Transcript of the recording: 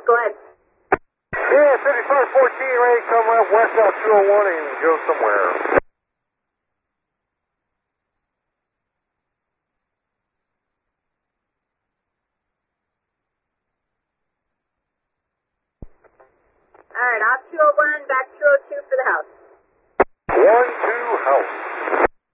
Go ahead. Yeah, 5514, ready to come up west out 201 and go somewhere. All right, off 201, back 202 for the house. 1-2 house.